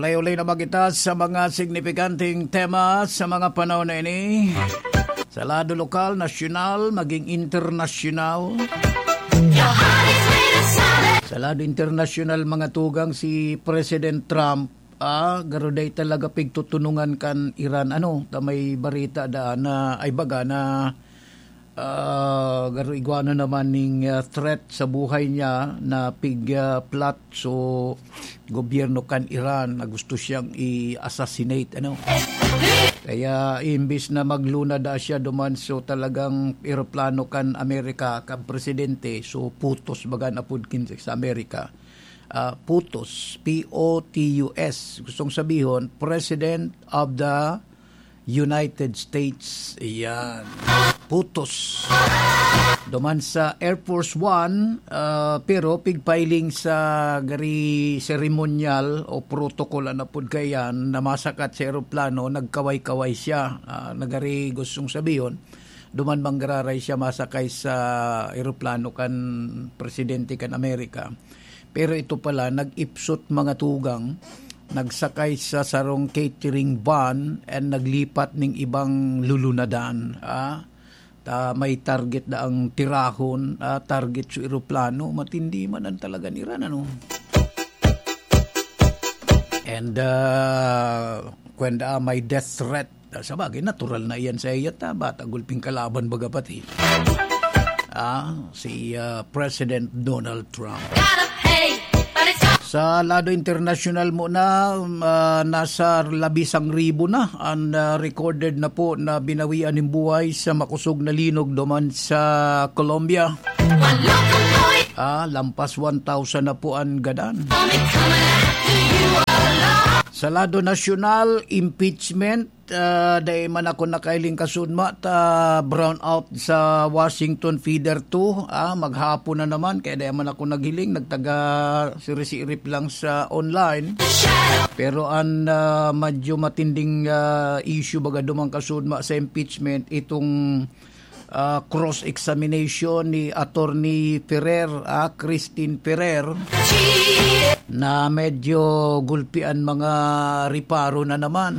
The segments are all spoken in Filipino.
Ulay-ulay na magita sa mga signifikanteng tema sa mga panahon na ini. Sa lado lokal, nasyonal, maging internasyonal. Sa lado internasyonal, mga tugang si President Trump, garuday talaga pigtutunungan kan Iran. May barita da na, ay baga na, garo iguana naman ning threat sa buhay niya na plot so gobyerno kan Iran na gusto siyang i-assassinate kaya imbis na magluna da siya duman so talagang eroplano kan Amerika kan presidente so putos baga na pud kinsa sa Amerika putos POTUS gustong sabihon President of the United States. Iyan. Putos. Duman sa Air Force One, pero pigpiling sa gari ceremonial o protocol na pud kayan na masakat sa aeroplano, nagkaway-kaway siya. Nagari gustong sabihin, duman manggararay siya masakay sa aeroplano kan presidente kan Amerika. Pero ito pala, nag-ipsot mga tugang, nagsakay sa sarong catering van and naglipat ning ibang lulunadan. May target da ang tirahon, target sa eroplano, matindi man ang talaga ni Iran. And kwenda may death threat. Sabagay, natural na iyan sa iyat, bata gulping kalaban baga pati. Si President Donald Trump. Sa lado international mo na, nasa 11,000 na ang recorded na po na binawian ng buhay sa makusog na linog duman sa Colombia. Lampas 1,000 na po ang gadan. Sa lado nasyonal, impeachment, dahil man ako nakailing kasunma, brown out sa Washington Feeder 2, maghapon na naman, kaya dahil man ako naghiling, nagtaga sirisirip lang sa online. Pero ang medyo matinding issue baga dumang kasunma sa impeachment, itong cross-examination ni Attorney Ferrer, Christine Ferrer, na medyo gulpian mga riparo na naman.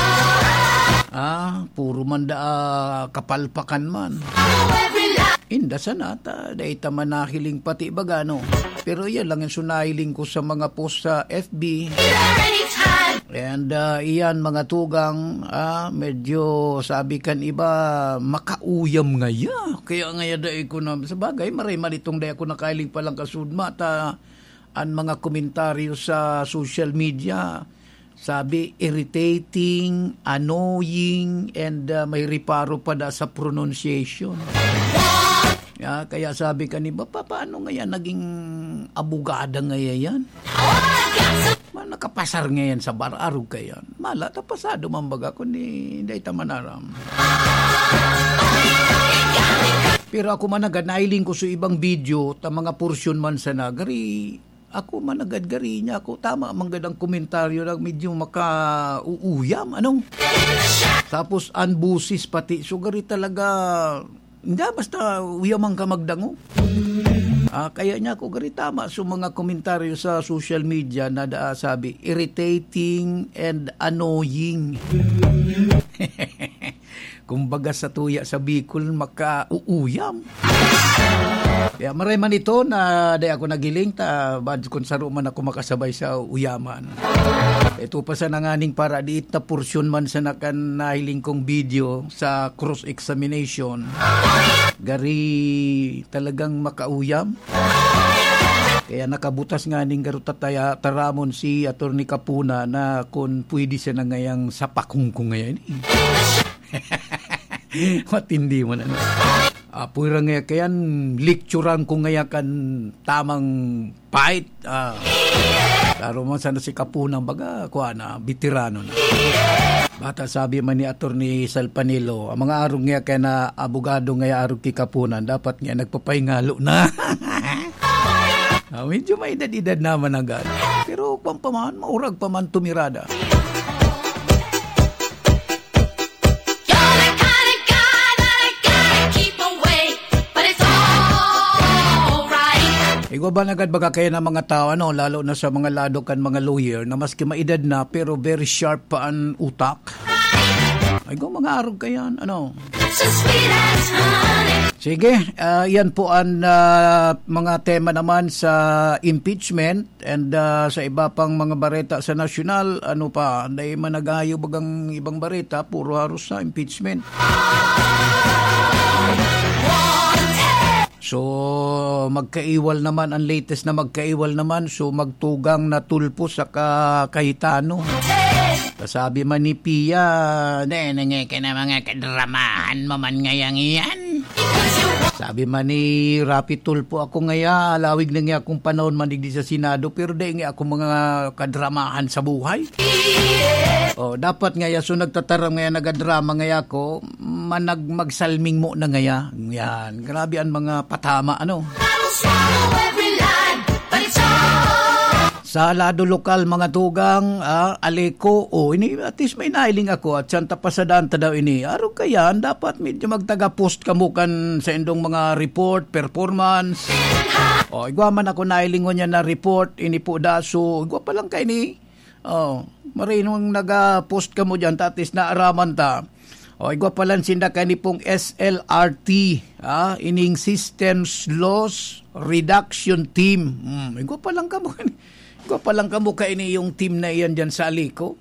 Puro man kapalpakan man. Inda sanata, dahil taman nahiling pati bagano. Pero yan lang yung sunahiling ko sa mga post sa FB. And iyan mga tugang, medyo sabi kan iba, makauyam ngaya. Kaya ngaya dahil ko na, sa bagay, maray malitong dahil ko nakailing palang kasudma, ang mga komentaryo sa social media, sabi, irritating, annoying, and may riparo pa da sa pronunciation. Kaya sabi ka ni, paano nga yan naging abogada nga yan? Nakapasar nga yan sa bar-arog kayan. Mala, tapasado mambaga ko ni Day Tamanaram. Pero ako managad, nailing ko sa ibang video, ta mga porsyon man sa nagari, ako managad-gari niya ako, tama, manggadang komentaryo lang, medyo maka-uuyam, Tapos, unbusis pati, so gari talaga, hindi, basta uyamang ka magdango. Kaya niya ako gari tama so mga komentaryo sa social media na sabi, irritating and annoying. Kumbaga sa tuya sa Bicol, maka-uuyam. Kaya maray man ito na day ako nagiling, bad kung saro man ako makasabay sa uyaman. Ito pa sa nanganing para diit na porsyon man sa nahiling kong video sa cross-examination. Gari talagang makauyam. Kaya nakabutas nga ning garutataya taramon si Atty. Capuna na kung pwede siya na ngayang sapakong ko ngayon. Matindi mo na. Pura nga kayan, lecturean ko nga kan tamang fight. Laro man sana si Capuna baga, veterano na. Bata sabi man ni Atty. Salpanilo, ang mga arong nga kaya na abogado nga arong ki Capuna, dapat nga nagpapahingalo na. Medyo may edad-edad naman agad. Pero pampaman, maurag pa man tumirada. Ikaw ba nagad baga kaya ng mga tao, lalo na sa mga lado kan mga lawyer, na maski maedad na, pero very sharp pa ang utak? Ay, mga arog kayan, Sige, yan po ang mga tema naman sa impeachment and sa iba pang mga bareta sa nasyonal, dahil managayo bagang ibang bareta, puro haros sa impeachment. So, magkaiwal naman, ang latest na magkaiwal naman, so magtugang na tulpo sa kahitano. Sabi man ni Pia, nangay ka na mga kadramahan mo man ngayang iyan. Sabi man ni Rapi Tulpo, ako ngaya, alawig na nga akong panahon manigdi sa Senado, pero dahil nga ako mga kadramahan sa buhay. Dapat ngaya, so nagtataram ngaya, nagadrama ngaya ko, magsalming mo na ngaya. Yan, grabe ang mga patama, Sa lado lokal, mga tugang, Aleko, ini at least may nailing ako at siyang tapasadaan daw ini. Araw kaya, dapat medyo magtaga-post kamukan sa indong mga report, performance. Igwa man ako nailingon niya na report, ini po daso, igwa pa lang kayo ni. Marinong nag-post ka mo dyan, tatis na araman ta. Igwa pa lang sinda kayo ni pong SLRT, ining Systems Loss Reduction Team. Igwa pa lang ka mo kay ini yung team na iyan dyan sa Aliko.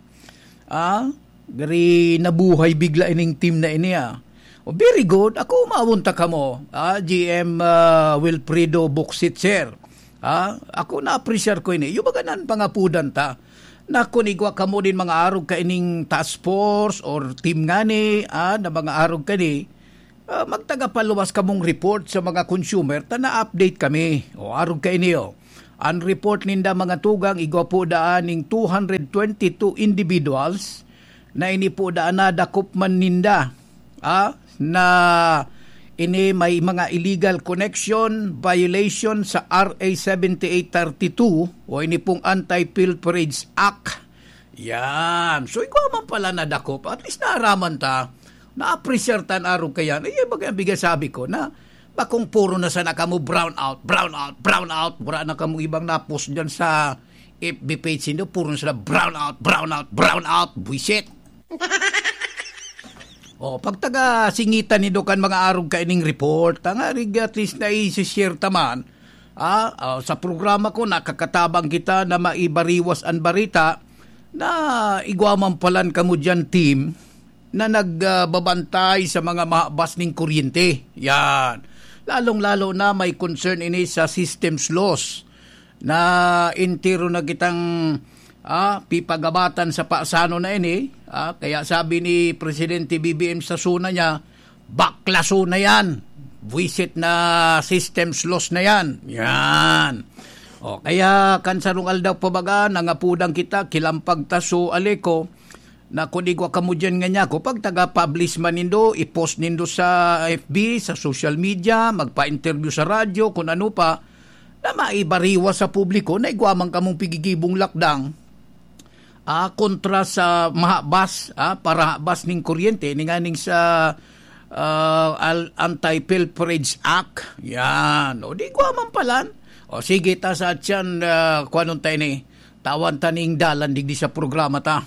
Gari nabuhay bigla ining team na ini. Very good. Ako maunta ka mo. GM Wilfredo Buksitser. Ako na-appreciate ko ini. Yung baganan pangapudan ta. Na kunigwa ka mo din mga arog ka ining task force or team ngani, na mga arog ka ni, magtagapaluwas ka mong report sa mga consumer, na-update kami. Arog ka ini, Ang report ninda mga tugang, igwa po daan ning 222 individuals na ini po daan na dakop man ninda na ini may mga illegal connection, violation sa RA 7832 o ini pong Anti-Pilferage Act. Yan. So igwa man pala na dakop, at least naaraman ta, na-appreciatan araw kaya. Ay, bigay sabi ko na, bakong puro na sana kamo brown out, wala na kamo ibang napos dyan sa FB page nyo, puro na sila brown out, buisit. Pag singitan ni Dokan mga arog ka ining report, nga rig at least na i-share taman, sa programa ko nakakatabang kita na maibariwas ang barita na igwaman palan kamo dyan team na nagbabantay sa mga mahabas ning kuryente. Yan. Lalong-lalo na may concern ini sa systems loss na intiro na kitang pipagabatan sa paasano na ini. Kaya sabi ni Presidente BBM sa suna niya, baklaso na yan. Visit na systems loss na yan. Yan. Kaya kansarong aldaw pabaga, nangapudang kita, kilampag taso Aleko, na kunigwa ka mo dyan nga niya ko, pag taga-publish man nindo, i-post nindo sa FB, sa social media, magpa-interview sa radyo, kung ano pa, na maibariwa sa publiko, na igwamang kamong pigigibong lakdang, kontra sa mahabas, para habas ning kuryente, ninganing sa Anti-Pilferage Act. Yan. Di igwamang palan. Sige, ta sa atyan, kuanong tayo ni, tawan taning dalan, digdi sa programa ta.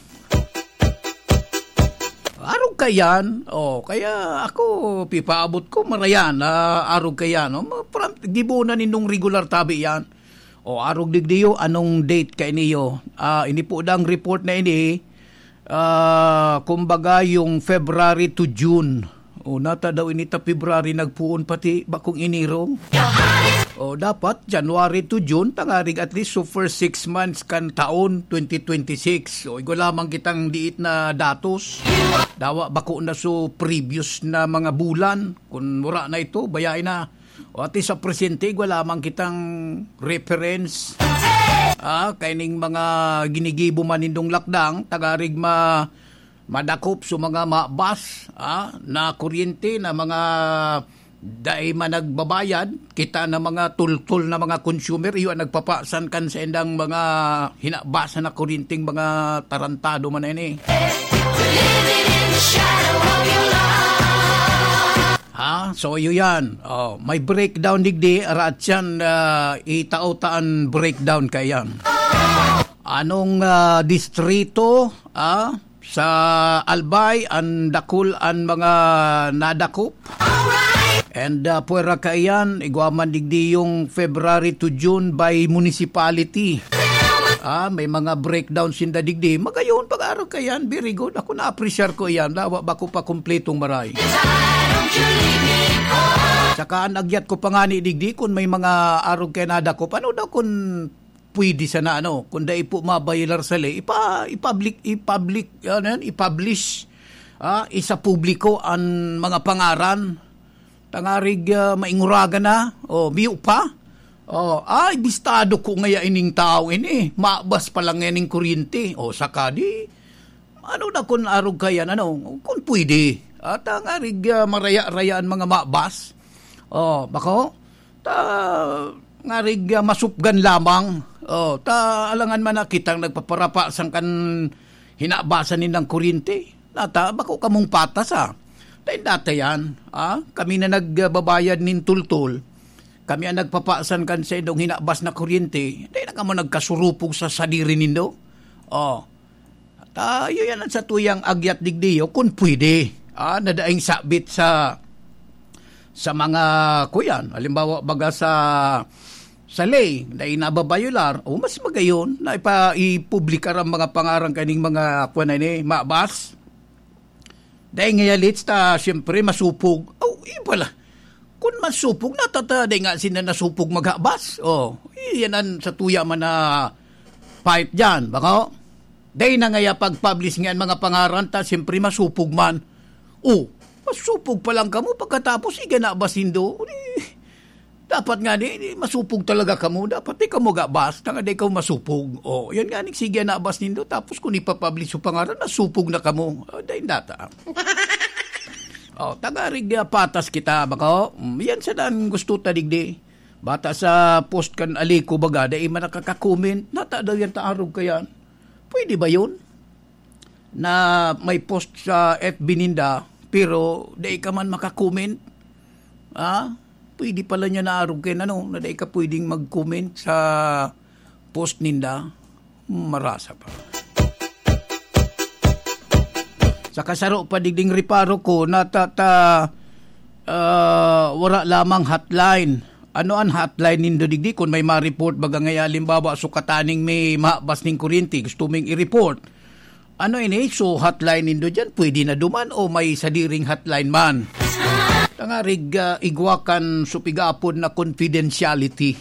Arog kayan, kaya ako pipaabot ko marayan, arog kayan, gibunan ninong regular tabi yan. Arog digdiyo, anong date kay niyo? Ini po dang report na ini, kumbaga yung February to June. Nata daw ini ta February nagpuon pati bakong iniro. Dapat January to June, tangarig at least so first 6 months kan taon 2026. Igo lamang kitang diit na datos. Dawa bako na so previous na mga bulan. Kung wala na ito, bayain na. At least sa presente, igo lamang kitang reference. Kaining mga ginigibo manindong lakdang, tagarig madakop so mga mabas na kuryente na mga dahil man nagbabayad, kita na mga tultul na mga consumer, iyon nagpapasan kan sa endang mga hinabasa na kurinting mga tarantado man ini. So yun yan. May breakdown digdi, arat yan, itao-taan breakdown kayan. Anong distrito sa Albay ang dakul ang mga nadakop? And puwera kayan, igwaman digdi yung February to June by municipality. May mga breakdown sinda digdi. Magayon, pag-araw kayan, very good. Ako na-appreciate ko yan. Lawa ba ko pa kumpletong maray. Saka nagyat ko pa nga ni digdi kung may mga araw kay nadakop. Ano daw kung pwede sana kung da ipo mabayilar sa lay, i-publish, isa publiko ang mga pangaran. Tangarig mainguraga na, biyo pa. Bistado ko ngaya ining tao ini, maabas pa lang ining kuryente. Saka di, ano na kung arog kaya, kung pwede. Tangarig maraya-rayaan mga maabas. Bako, ngarig masupgan lamang. Alangan man na kitang nagpaparapa sang kan hinabasan nilang kuryente. Bako kamong patas Dahil dati yan, kami na nagbabayad nin tultul, kami ang nagpapasan kan sa idong hinabas na kuryente, dahil na kamo nagkasurupog sa sadiri nindo. Tayo yan sa tuyang agyat digdiyo, kung pwede, nadaing sabit sa mga kuyan. Halimbawa, baga sa lay, dahil nababayular, mas magayon, na ipublikar ang mga pangarang kaning mga kuwan na maabas. Dahil ngayalits siyempre masupog. Pala. Kung masupog na, dahil nga sila nasupog maghabas. Yan ang sa tuya man na fight dyan. Baka, dahil na ngaya pag-publish nga mga pangaran, siyempre masupog man. Masupog pa lang kamo, pagkatapos, iganabas hindo. Dapat nga masupog talaga kamo. Dapat di ka mo gabas, nga di ka masupog. Yan nga, sige na abas nindo. Tapos kung ipapublish yung pangaran, nasupog na kamo. Dahil data. Tagarig patas kita. Baka, yan sa daan gusto tadigdi. Bata sa post kan aliko baga, dahil man nakaka-comment, nata daw yan taarog kayan. Pwede ba yun? Na may post sa FB ninda, pero dahil ka man makakomment, pwede pala niya naarog kayo na dahil ka pwedeng mag-comment sa post ninda, marasa pa. Sa kasaro pa digding riparo ko, wala lamang hotline. Ano ang hotline nindo digdi? Kung may ma-report baga ngaya, limbawa, sukataning may maabas ning kuryente, gusto ming i-report. So hotline nindo dyan, pwede na duman o may sadiring hotline man? Tangarig igwakan supigapon na confidentiality.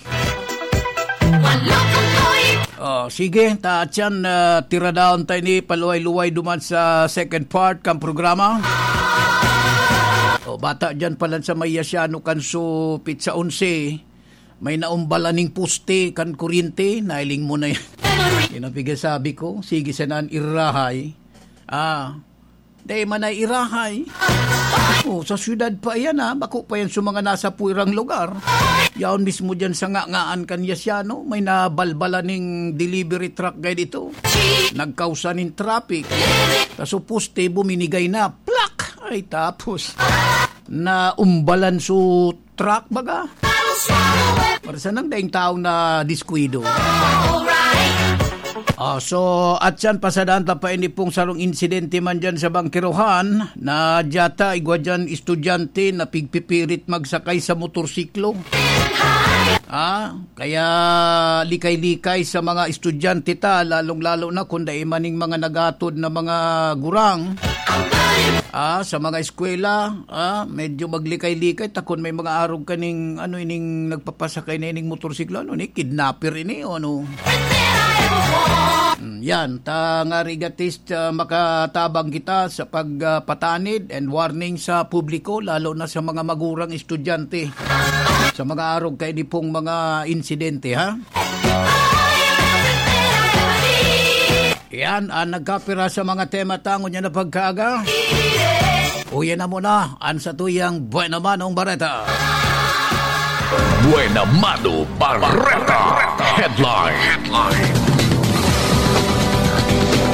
Sige, taatyan, tira down tayo ni paluway-luway duman sa second part kang programa. Bata dyan pala sa Mayasyano kan so pizza 11, may naumbalaning puste kan kuryente, nailing mo na yan. Inapiga sabi ko, sige sanaan irahay. Dahil man ay irahay. Sa syudad pa yan bako pa yan sa mga nasa puirang lugar. Yaon mismo dyan sa ngaan kan Yasyano, may nabalbala ning delivery truck guide ito. Nagkausa ning traffic. Kaso poste buminigay na. Plak! Ay tapos na umbalan su truck baga. Para sa nang daing taong na diskwido. So, at yan, pasadaan pa ini pong sarong insidente man dyan sa Bangkirohan na diyata, igwa dyan estudyante na pigpipirit magsakay sa motorsiklo. Kaya likay-likay sa mga estudyante lalong-lalo na kung dahil maning mga nagatod na mga gurang. Sa mga eskwela, medyo maglikay-likay, takon may mga arog kaning, ining nagpapasakay na ining motorsiklo, kidnapper ini, yan, ngarigatis makatabang kita sa pagpatanid and warning sa publiko, lalo na sa mga magurang estudyante. Sa mga arog kayo di pong mga insidente, Yan, nagkapira sa mga tema tango niya na pagkaaga. Uyan na muna, sa tuyang Buena Manong Barreta. Buena Mano Barreta. Headline.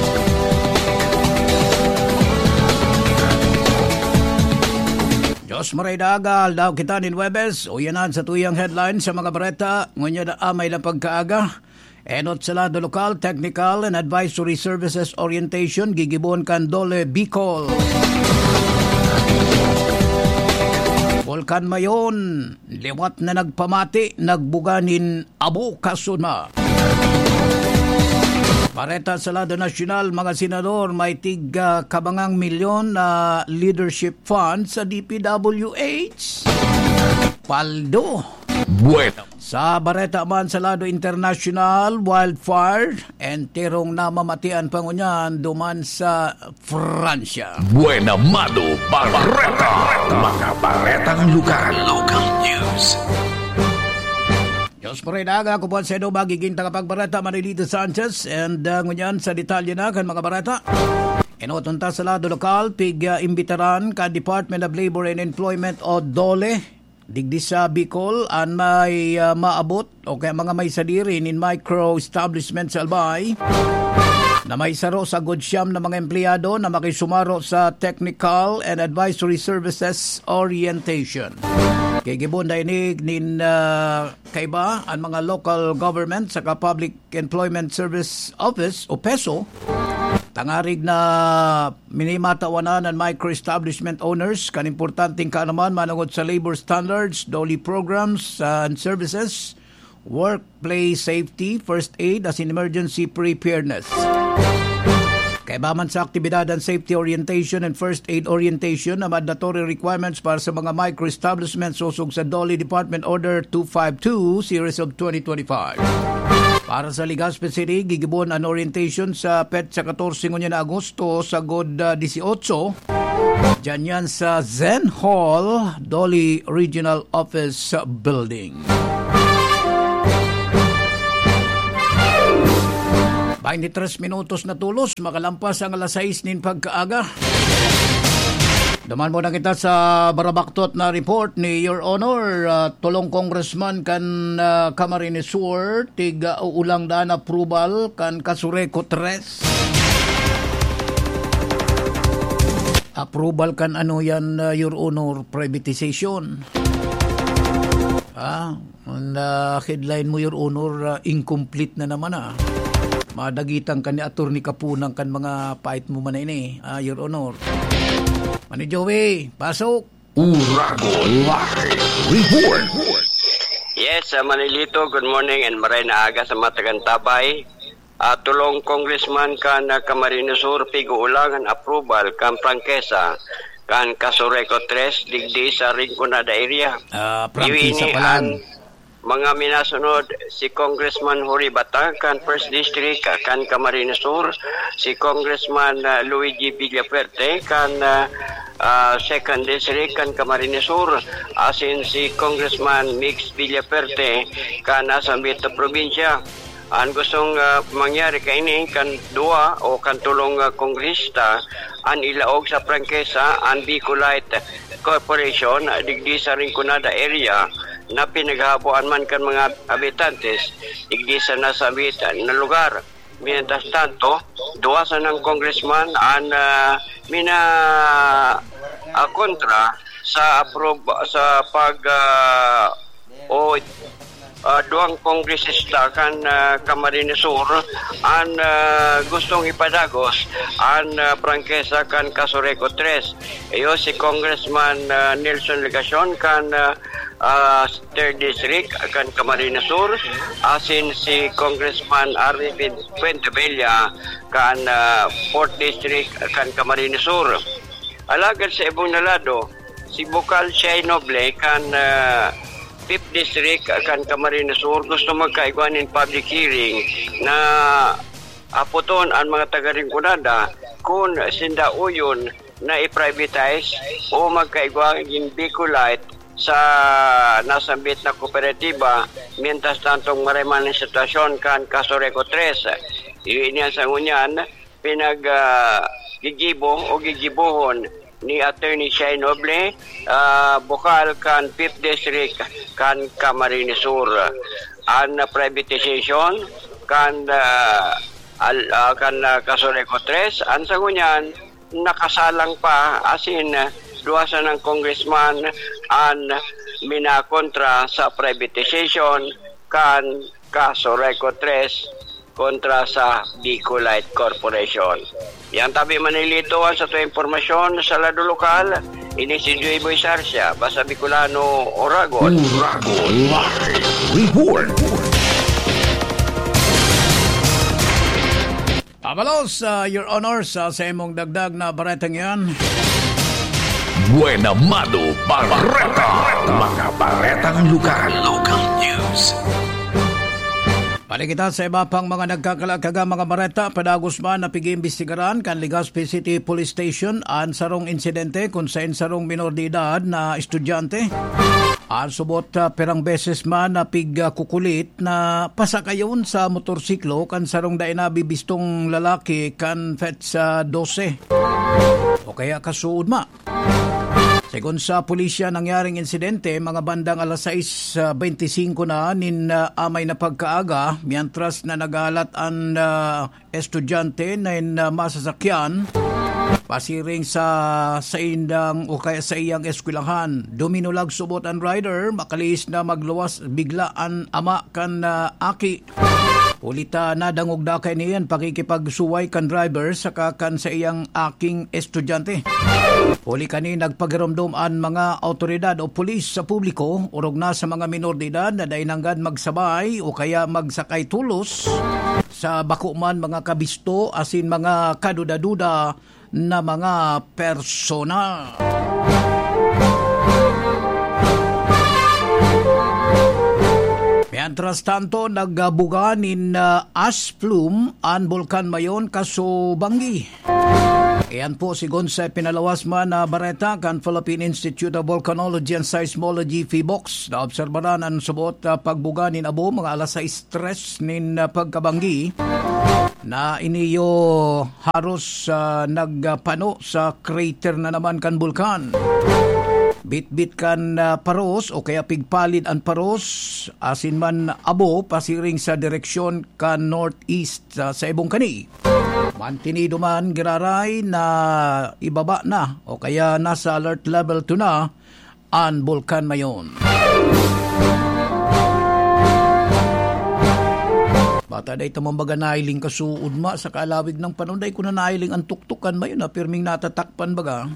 Diyos maray dagal daw kita ni Webes. O yanan sa tuyang headline sa mga bareta. Ngunya na amay lang pagkaaga. Enot sa lado lokal, technical and advisory services orientation. Gigibon kan Dole Bicol. Volkan Mayon, liwat na nagpamati, nagbuganin Abu Kasuna. Bareta sa lado nasyonal, mga senador, may kabangang milyon na leadership fund sa DPWH. Paldo. Bueno. Sa bareta man sa lado international, wildfire, enterong namamatian pangunyan duman sa Fransya. Buena Mano Barreta. Mga baretang lugar. Local news. Diyos po rin aga, kupuan sa edo magiging tagapagbareta Marilito Sanchez and ngunyan sa detalye na kan mga bareta. Inotunta sa lado lokal, imbitaran ka Department of Labor and Employment o DOLE. Digdi sa Bicol, an may maabot o kaya mga may sadirin in micro establishment sa Albay na may saro sa Godsyam na mga empleyado na makisumaro sa Technical and Advisory Services Orientation. Kigibon na inig nin kaiba ang mga local government sa Public Employment Service Office o PESO tangarig na minimatawanan ng micro-establishment owners kan importanteng kaalaman manungod sa labor standards, DOLE programs and services, workplace safety, first aid as in emergency preparedness. Kaibaman sa aktibidad and safety orientation and first aid orientation na mandatory requirements para sa mga micro-establishments susog sa DOLE Department Order 252 Series of 2025. Para sa Legazpi City, gigibon ang orientation sa PET sa 14 na Agosto sa God 18. Diyan yan sa Zen Hall, DOLE Regional Office Building. 23 minutos na tulos, makalampas ang alas 6 nin pagkaaga. Daman mo na kita sa barabaktot na report ni Your Honor, tulong congressman kan Camarines Sur, tiga ulang daan approval kan Kasureko 3. Approval kan ano yan, Your Honor, privatization. Headline mo, Your Honor, incomplete na naman Madagitan kan ni Attorney Kapunang kan mga pait mo man ini, Your Honor. Mani Joey, pasok. Urago Live Report. Yes, Manilito, good morning and maray na aga sa matagantabay. Tulong congressman kan Camarines Sur piguulangan approval kan prangkesa kan Kasureko 3 digdi sa Rinconada area. Prangkesa palan. Mga minasunod si Congressman Huri Batang kan First District kan Camarines Sur, si Congressman Luigi Villaferte kan Second District kan Camarines Sur, asin si Congressman Mix Villaferte kan Asambit Probinsya. Ang gustong mangyari kaini kan dua o kan tulong kongresta an ilaog sa prangkesa an Bicolite Corporation digdi sa Rinconada area na pinaghahabuan man kan mga habitantes digdi sa nasabit na lugar. Mientras tanto, duwa sa ng congressman an kontra sa duang kongresista kan Camarines Sur an gustong ipadagos an prangkesa kan Kasureko 3. Iyo si Congressman Nelson Legacion kan 3rd District kan Camarines Sur, asin si Congressman Arvin Puentevilla kan 4th District kan Camarines Sur. Alagad sa ibong nalado si Bukal Shay Noble kan 5th District kan Camarines Sur gusto magkaiguan in public hearing na aputon ang mga taga-Rinconada kung sindauyon na i-privatize o magkaiguan in Bicolite sa nasambit na kooperatiba mientras tantong mariman ng sitwasyon kan Kasureko 3. Iyan sa ngunyan gigibo o gigibohon ni Attorney Shay Noble, bukal kan 5th District kan Camarines Sur. An privatization kan Kasureko 3, an sa ngunyan nakasalang pa asin duwasa ng congressman an minakontra sa privatization kan kaso Reco 3 kontra sa Bicolite Corporation. Yang tabi manilituan sa ito informasyon sa lado lokal, ini si Joy Boy Sarsia, Basa Bicolano, Oragon. Uragon Live Report. Abalos, Your Honor, sa imong dagdag na baretang yan. Buena Mado Barreta. Mga baretang lugar. Local news. Paligita sa iba pang mga nagkakalakaga mga bareta, padagos man na pigi-imbestigaran kan Legazpi City Police Station ang sarong insidente kung saan sarong minor de edad na estudyante. Ang subot perang beses man na pigkukulit na pasakayon sa motorsiklo kan sarong dainabi bistong lalaki kan fet sa 12. O kaya kasuod ma. Segun sa pulisya, nangyaring insidente mga bandang alas 6:25 na nin amay na pagkaaga mientras na nagalat ang estudyante na masasakyan pasiring sa indang o kaya sa iyang eskwelahan. Duminulag subot ang rider, makalis na magluwas bigla ang ama kan aki. Ulita na dangog dakay niyan pakikipagsuway kan driver saka kan sa iyang aking estudyante. Uli kani nagpagiramdom ang mga autoridad o pulis sa publiko urog na sa mga minor de edad na dainanggad magsabay o kaya magsakay tulos sa bakuman mga kabisto asin mga kaduda-duda na mga persona. Mientras tanto, nagbuganin ash plume ang bulkan mayon kaso Banggi. Iyan po sigon sa pinalawas man na bareta kan Philippine Institute of Volcanology and Seismology PHIVOLCS na obserbaran ang subot pagbuganin abo mga alas 6:03 nin pagkabanggi na iniyo haros nagpano sa crater na naman kan bulkan. Bit-bit kan paros o kaya pigpalid ang paros asin man abo pasiring sa direksyon kan northeast sa ibong kani. Mantinido man giraray na ibaba na o kaya nasa alert level 2 na ang bulkan mayon. Bata day tamambaga nailing kasuod ma sa kalawig ng panunday ko na nailing ang tuktukan mayon na pirming natatakpan baga.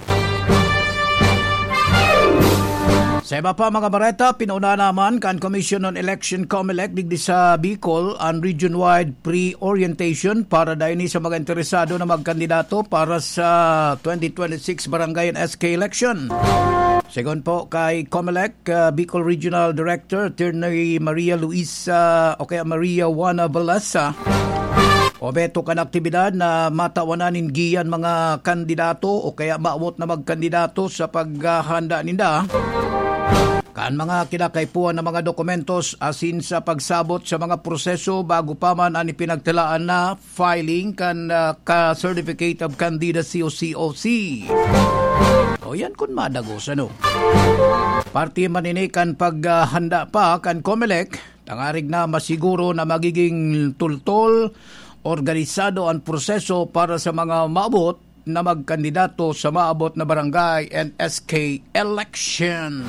Sa iba pa mga bareta, pinuna naman kan Commission on Election COMELEC digdi sa Bicol ang region-wide pre-orientation para dahil sa mga interesado na magkandidato para sa 2026 Barangay and SK election. Segon po kay COMELEC, Bicol Regional Director Attorney Maria Luisa o kaya Maria Juana Balasa, o beto kan aktibidad na matawanan giyan mga kandidato o kaya maawot na magkandidato sa paghahanda ninda kan mga kinakaipuan ng mga dokumentos asin sa pagsabot sa mga proseso bago pa man ang ipinagtalaan na filing kan ka-Certificate of Candidacy o COC. O yan kung madagos ano. Parti maninikan paghanda pa kan COMELEC, tangarig na masiguro na magiging tultol, organisado ang proseso para sa mga maabot na magkandidato sa maabot na barangay and SK election.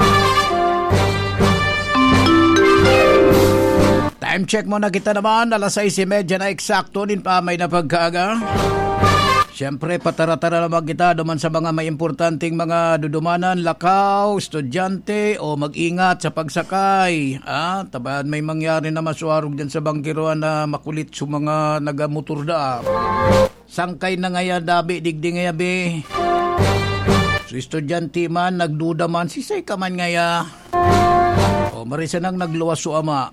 Time check mo na kita naman, alas 6:30 na eksakto, din pa may napagkaaga. Siyempre, patara-tara naman kita duman sa mga may importanteng mga dudumanan, lakaw, estudyante, o mag-ingat sa pagsakay. Tabaan may mangyari na masuarog dyan sa bangkiroan na makulit sa mga nagamotor da. Sangkay na ngaya dabi, digdi ngaya be. So, estudyante man, nagduda man, sisay ka man ngaya. O, marisa nang nagluwas so ama.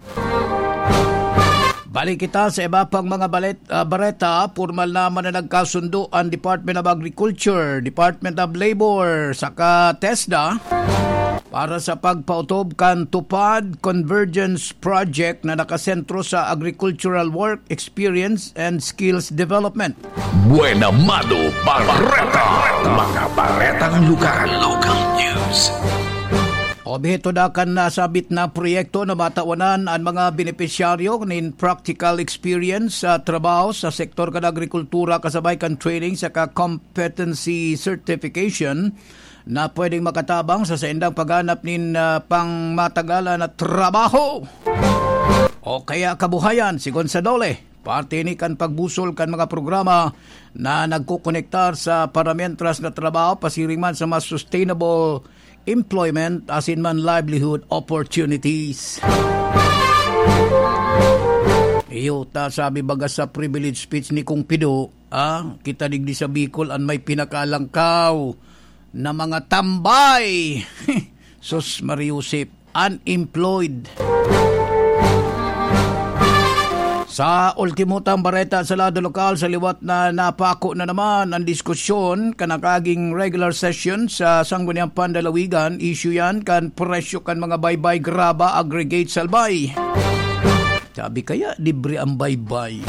Balik kita sa iba pang mga bareta, formal naman na nagkasundo ang Department of Agriculture, Department of Labor, saka TESDA para sa pagpautob kan Tupad Convergence Project na nakasentro sa Agricultural Work Experience and Skills Development. Buena Mado Barreta. Mga baretang lugar. Local news. Objeto da kan nasabit na proyekto na matawanan ang mga benepisyaryo nin practical experience sa trabaho sa sektor kan agrikultura kasabay kan training sa competency certification na pwedeng makatabang sa saindang paghanap nin pang matagalan na trabaho o kaya kabuhayan sigon sa dole. Parte ni kan pagbusol kan mga programa na nagkukonektar sa paramientras na trabaho pasiring man sa mas sustainable employment as in man livelihood opportunities. Iyo ta sabi baga sa privilege speech ni Kung Pido, kita digdi sa Bicol an may pinakalangkaw na mga tambay. Sus Mariusip, unemployed. Sa ultimutang bareta sa lado lokal sa liwat na napako na naman ang diskusyon kanakaging regular session sa Sangguniang Pandalawigan, issue yan kan presyo kan mga baybay graba aggregate salbay. Sabi kaya libre ang baybay.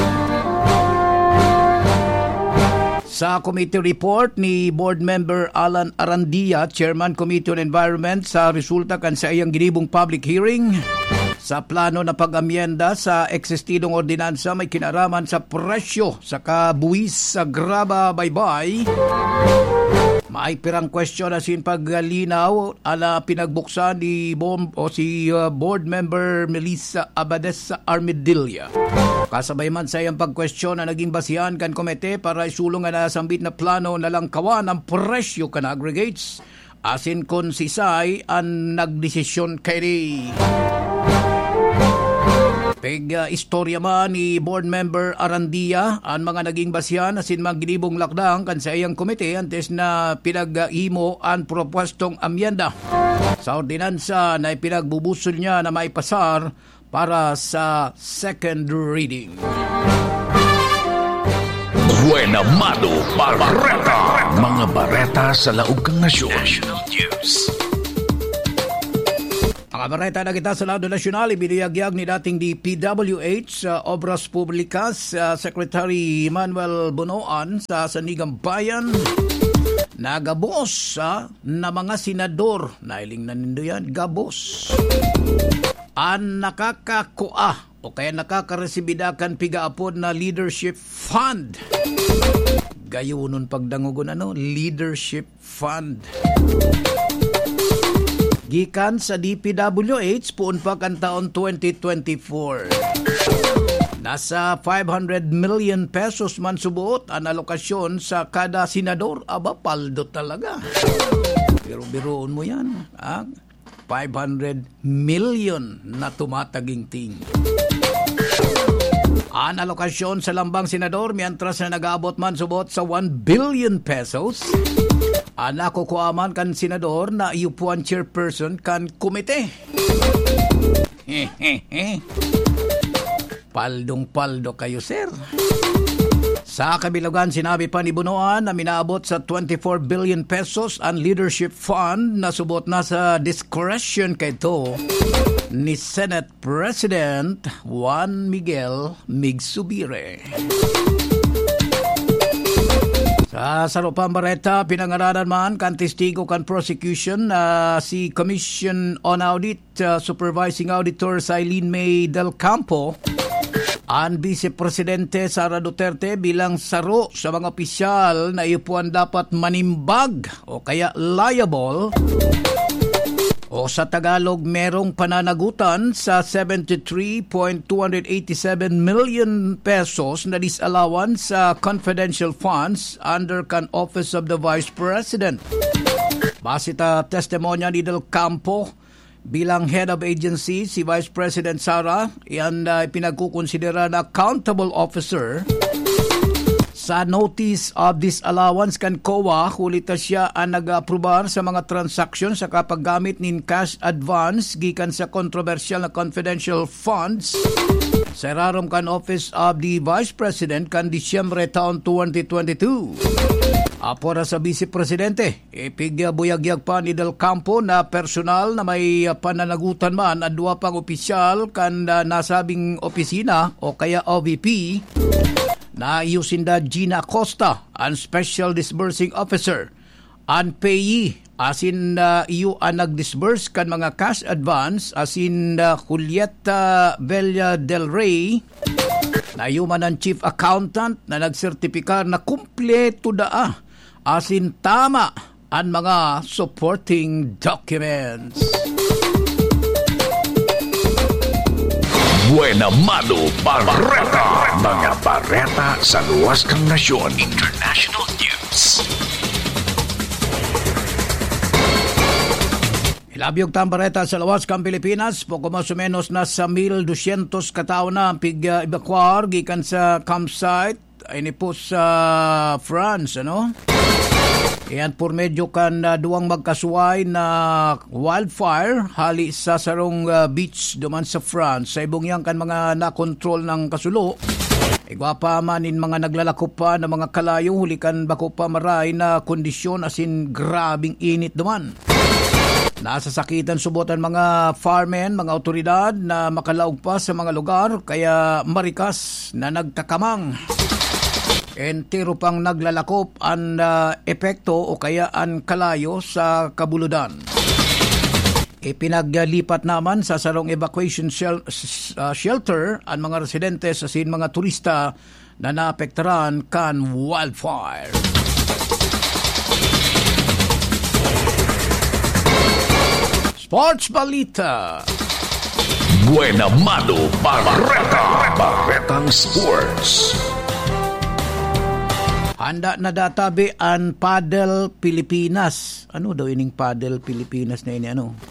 Sa committee report ni Board Member Alan Arandia, Chairman Committee on Environment, sa resulta kan sa iyang ginibong public hearing sa plano na pag-amyenda sa eksistidong ordinansa may kinaraman sa presyo sa kabuwis sa graba baybay. May pirang question na sin paglinaw ala pinagbuksan ni Board Member Melissa Abades sa Armidilla. Kasabay man sa iyang pag-question na naging basihan kan komite para isulong na sambit na plano na lang kawan ang presyo kan aggregates asin kon sisay ang nagdesisyon kay istorya man ni Board Member Arandia ang mga naging basyan asin magginibong lakdang kan sa iyang komite antes na pinag-imo ang propostong amyenda sa ordinansa na pinagbubusol niya na maipasar para sa second reading. Buena Mano Barreta, mga bareta sa laog kang nasyon. National News. Mga bareta na kita sa lado nasyonal, ibiniyagyag ni dating DPWH Obras Publicas Secretary Manuel Bonoan sa Sanigang Bayan. Nagabos na mga senador, nailing na nindo yan, gabos. Ang nakakakua o kaya nakakaresibida kan pigaapod na leadership fund. Gayunon pagdangugon leadership fund. Gikan sa DPWH puun pa kan taon 2024. Nasa 500 million pesos man subuot ang alokasyon sa kada senador. Aba, paldo talaga. Biro-biroon mo yan. 500 million na tumataging-ting. Ang alokasyon sa lambang senador mientras na nag-aabot man subuot sa 1 billion pesos. Nakukuaman kan senador na iupuan chairperson kan komite. Paldong-paldo kayo, sir. Sa kabilugan, sinabi pa ni Bonoan na minaabot sa 24 billion pesos ang leadership fund na subot na sa discretion kay to ni Senate President Juan Miguel Migsubire. Sa Sarupang Barreta, pinangaranan man kan testigo kan prosecution si Commission on Audit Supervising Auditor Eileen May Del Campo ang Vice Presidente Sara Duterte bilang saro sa mga opisyal na iupuan dapat manimbag o kaya liable o sa Tagalog merong pananagutan sa 73.287 million pesos na disallowance sa confidential funds under kan Office of the Vice President. Base ta testimonya ni Del Campo, bilang head of agency si Vice President Sara, yan pinagkukonsidera na accountable officer. Sa notice of disallowance kan COA, hulita siya ang nag-aprobar sa mga transaksyon sa kapaggamit nin cash advance gikan sa controversial na confidential funds sa rarom kan Office of the Vice President kan Disyembre taon 2022. Apora sa Vice Presidente, ipigbuyagyag pa ni Del Campo na personal na may pananagutan man at dua pang opisyal kan nasabing opisina o kaya OVP na iusinda Gina Costa, ang Special Disbursing Officer, ang payee, asin iyo ang nag-disburse kan mga cash advance, asin Julieta Villa Del Rey, na iyo man ang Chief Accountant na nagsertipikar na kumpleto asin tama ang mga supporting documents. Buena Mano Barreta. Mga bareta sa luwas kang nasyon. International News. Ilabyog tambareta sa lawas kang Pilipinas, poko mas o menos na sa 1,200 katao na ang pig-evacuar gikan sa campsite ay ni po sa France, ano? Iyan por medyo kan duwang magkasuway na wildfire hali sa sarong beach duman sa France. Sa ibong yan kan mga nakontrol ng kasulo. Igwapa manin mga naglalakop pa na mga kalayo hulikan bako pa maray na kondisyon asin grabing init duman. Nasasakitan subotan mga firemen, mga otoridad na makalaog pa sa mga lugar kaya marikas na nagtakamang. Entero pang naglalakop ang epekto o kaya ang kalayo sa kabuludan. Ipinaglipat naman sa sarong evacuation shelter ang mga residente sa sin mga turista na naapektaran kan wildfire. Sports Balita. Buena Mano Barreta. Barretang Sports. Handa na databi ang Padel Pilipinas. Ano daw ining Padel Pilipinas na ini ano?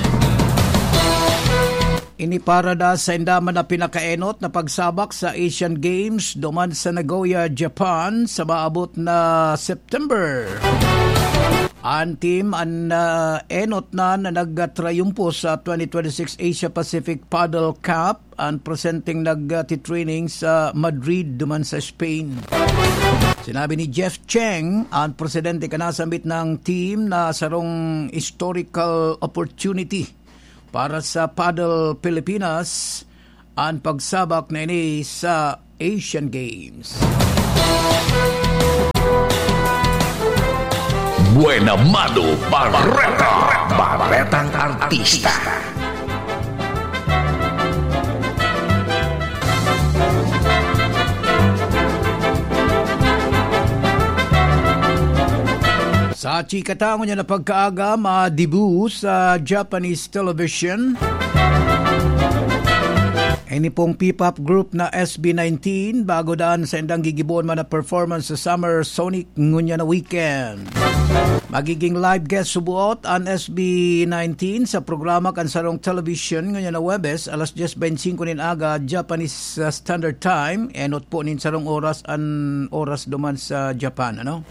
Ini para da sa indaman na pinakaenot na pagsabak sa Asian Games duman sa Nagoya, Japan sa maabot na September. Ang team ang enot na nagtrayumpo sa 2026 Asia Pacific Paddle Cup ang presenting nag-training sa Madrid duman sa Spain. Sinabi ni Jeff Cheng, ang presidente kanasambit ng team na sarong historical opportunity para sa Paddle Pilipinas ang pagsabak na ini sa Asian Games. Buena Mano Barreta. Barretang Artista. Sa chikatang niya na pagkaaga, ma-debut sa Japanese television. Ini pong P-pop group na SB19 bago daan sa indang gigibon man na performance sa Summer Sonic ngunya na weekend. Magiging live guest subuot ang SB19 sa programa kan sarong television ngunya na Webes alas 10:25 nin aga Japanese Standard Time enot po nin sarong oras duman sa Japan, ano?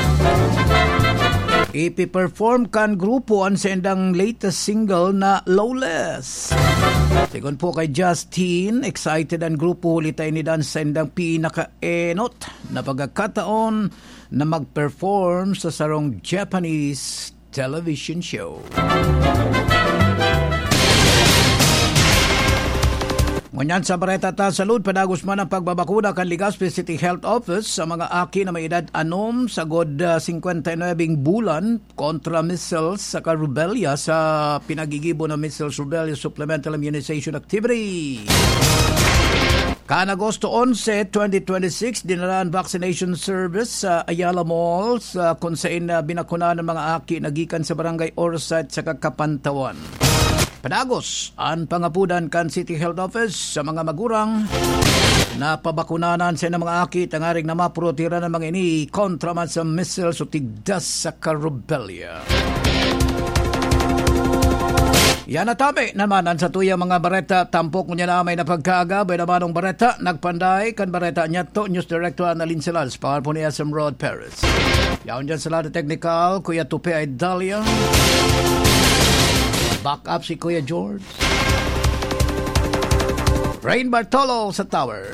Ipi-perform kan grupo ang sendang latest single na Lawless. Sigon po kay Justin, excited ang grupo hulitay ni dan sendang pinaka-enot na pagkakataon na mag-perform sa sarong Japanese television show. Ngunyan sa Bareta ta salud, padagos man ang pagbabakuna kan Legazpi City Health Office sa mga aki na may edad anom sa god 59 bulan kontra measles sa rubella sa pinagigibo ng measles rubella supplemental immunization activity. Kan Agosto 11, 2026, dinaraan vaccination service sa Ayala Mall sa kung saan binakuna ng mga aki nagikan sa barangay Orsite sa Kapantawan. Padagos ang pangapudan kan City Health Office sa mga magurang na pabakunanan sa mga aki tangaring na mapurotira ng mga ini kontra man sa measles o tigdas sa rubella. Yan atabi naman ang sa tuyang mga Bareta tampok niya na may napagkaaga bay naman ng Bareta nagpanday kan Bareta niya to News Director Annalyn Silals pakal po ni SM Rod Perez. Yaon dyan sa lado technical Kuya Tupe ay Dalia. Back up si Kuya George. Rain Bartolo sa tower.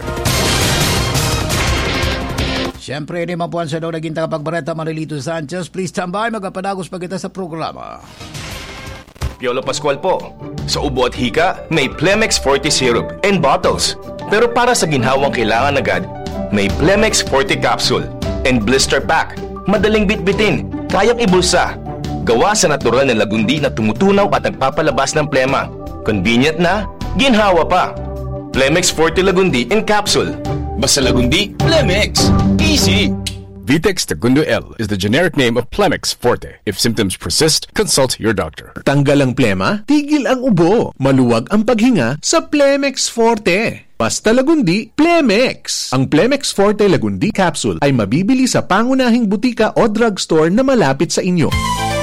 Siyempre, hindi mapuan sa daw naging tagapagbareta Marilito Sanchez. Please stand by, magapadagos pa kita sa programa. Piolo Pascual po. Sa ubo at hika, may Plemex Forte Syrup and bottles. Pero para sa ginhawang kailangan agad, may Plemex Forte Capsule and Blister Pack. Madaling bitbitin, kayang ibulsa. Gawa sa natural na lagundi na tumutunaw at nagpapalabas ng plema. Convenient na, ginhawa pa. Plemex Forte Lagundi in Capsule. Basta lagundi, Plemex. Easy! Vitex Segundo L is the generic name of Plemix Forte. If symptoms persist, consult your doctor. Tanggal ang plema, tigil ang ubo, maluwag ang paghinga sa Plemix Forte. Basta Lagundi, Plemex. Ang Plemex Forte Lagundi capsule ay mabibili sa pangunahing butika o drugstore na malapit sa inyo.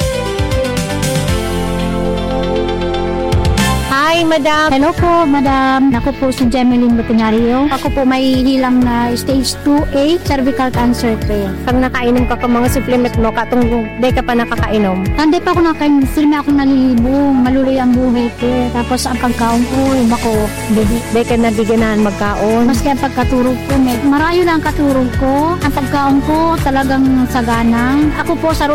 Hi, madam. Hello po, madam. Ako po si Jemeline Butinario. Ako po may hilang na stage 2A cervical cancer po. Pag nakainom ka pa mga supplement mo, katong di ka pa nakakainom. Hindi pa ako nakainom. Sila ako nalilibong. Maluloy ang buhay ko. Tapos ang pagkaon ko, ako, di ka nabiganahan magkaon. Maski ang pagkaturog ko, marayo lang ang katurog ko. Ang pagkaon ko talagang saganang. Ako po sa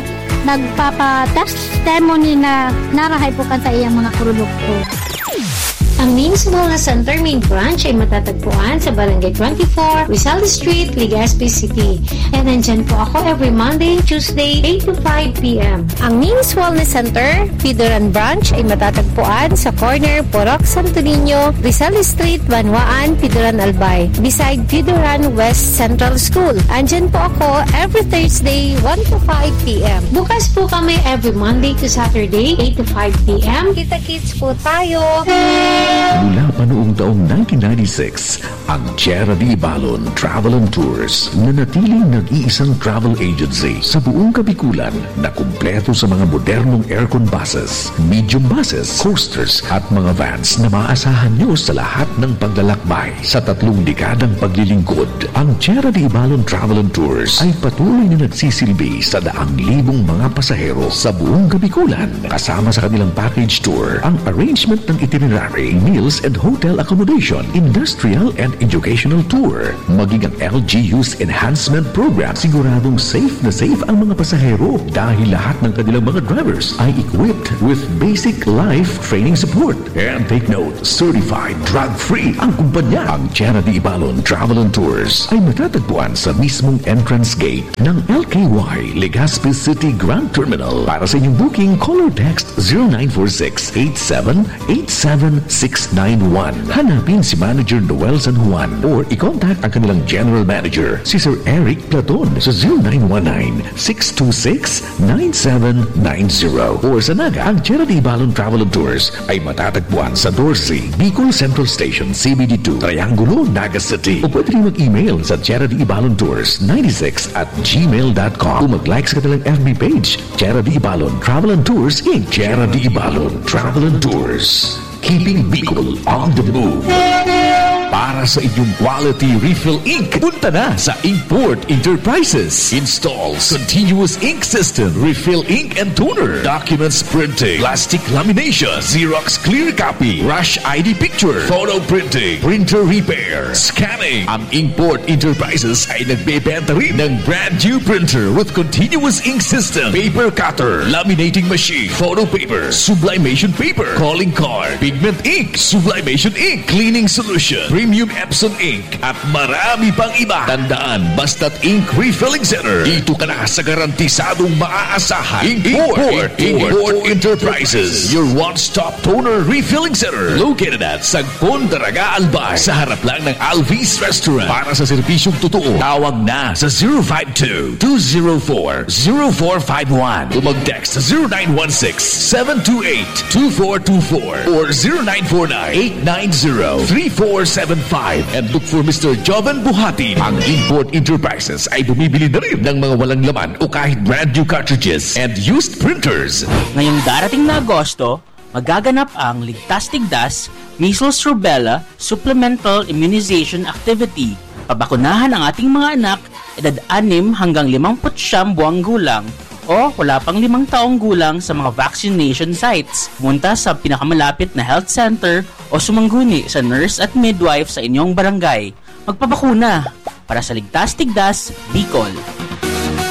nagpapa-testimony na narahay po ka sa iyang mga produkto. Ang Means Wellness Center Main Branch ay matatagpuan sa Barangay 24, Rizal Street, Legazpi City. And nandyan po ako every Monday, Tuesday, 8 to 5 p.m. Ang Means Wellness Center, Pidoran Branch ay matatagpuan sa corner Porok Santo Niño, Rizal Street, Banwaan, Pidoran Albay, beside Pidoran West Central School. Andyan po ako every Thursday, 1 to 5 p.m. Bukas po kami every Monday to Saturday, 8 to 5 p.m. Kita-kits po tayo! Mula pa noong taong 1996, ang Tierra de Ibalon Travel and Tours na natiling nag-iisang travel agency sa buong Kabikulan na kumpleto sa mga modernong aircon buses, medium buses, coasters at mga vans na maaasahan nyo sa lahat ng paglalakbay. Sa 3 dekadang paglilingkod, ang Tierra de Ibalon Travel and Tours ay patuloy na nagsisilbi sa daang libong mga pasahero sa buong Kabikulan. Kasama sa kanilang package tour, ang arrangement ng itinerary, meals and hotel accommodation, industrial and educational tour, maging ang LGU's enhancement program. Siguradong safe na safe ang mga pasahero dahil lahat ng kanilang mga drivers ay equipped with basic life training support. And take note, certified drug-free ang kumpanya. Ang Tierra de Ibalon Travel and Tours ay matatagpuan sa mismong entrance gate ng LKY Legazpi City Grand Terminal. Para sa inyong booking, call or text 0946-8787-691. Hanapin si Manager Noel San Juan or i-contact ang kanilang General Manager, si Sir Eric Platon sa 0919-626-9790. Or sa Naga, ang Tierra de Ibalon Travel and Tours ay matatagpuan sa Dorsey, Bicol Central Station, CBD2, Triangulo, Naga City. O pwede rin mag-email sa Tierra de Ibalon Tours 96@gmail.com o mag-like sa kanilang FB page, Tierra de Ibalon Travel and Tours Inc. Tierra de Ibalon Travel and Tours, keeping Bicol on the move. Para sa inyong quality refill ink, punta na sa Inkport Enterprises. Installs continuous ink system, refill ink and toner, documents printing, plastic lamination, Xerox clear copy, rush ID picture, photo printing, printer repair, scanning. Ang Inkport Enterprises ay nagbebenta rin ng brand new printer with continuous ink system, paper cutter, laminating machine, photo paper, sublimation paper, calling card, pigment ink, sublimation ink, cleaning solution, premium Epson ink, at marami pang iba. Tandaan, basta't Ink Refilling Center. Dito ka na sa garantisadong maaasahan. Inkport Enterprises, your one-stop toner refilling center. Located at Sagpon, Daraga, Albay. Sa harap lang ng Alvis Restaurant. Para sa serbisyong totoo, tawag na sa 052-204-0451 o mag-text sa 0916-728-2424 or 0949-890-3475 and look for Mr. Joven Buhati. Ang Inkport Enterprises ay bumibili na rin ng mga walang laman o kahit brand new cartridges and used printers. Ngayong darating na Agosto, magaganap ang Ligtas Tigdas Measles Rubella Supplemental Immunization Activity. Pabakunahan ang ating mga anak edad 6 hanggang 59 buwang gulang o wala pang 5 taong gulang sa mga vaccination sites. Pumunta sa pinakamalapit na health center o sumangguni sa nurse at midwife sa inyong barangay. Magpabakuna para sa Ligtas Tigdas, Bicol.